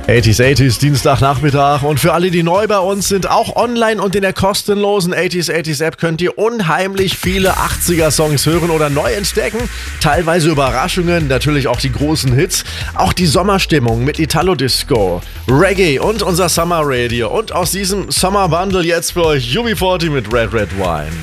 80s, Dienstagnachmittag. Und für alle, die neu bei uns sind, auch online und in der kostenlosen 80s App könnt ihr unheimlich viele 80er-Songs hören oder neu entdecken. Teilweise Überraschungen, natürlich auch die großen Hits. Auch die Sommerstimmung mit Italo-Disco, Reggae und unser Summer Radio. Und aus diesem Summer Bundle jetzt für euch UB40 mit Red Red Wine.